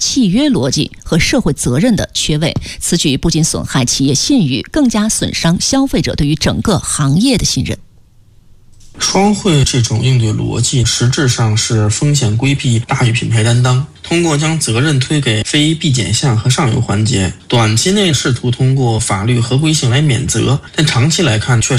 契约逻辑和社会责任的缺位。此举不仅损害企业信誉，更加损伤消费者对于整个行业的信任。 双汇这种应对逻辑实质上是风险规避大于品牌担当，通过将责任推给非必减项和上游环节，短期内试图通过法律合规性来免责，但长期来看却